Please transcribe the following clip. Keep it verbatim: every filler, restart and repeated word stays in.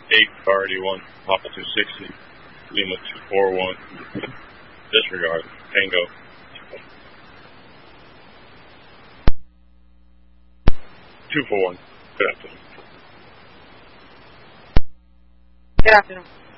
eight, priority one, Papa two sixty, Lima two four one, disregard, Tango. two four one, good afternoon. Good afternoon.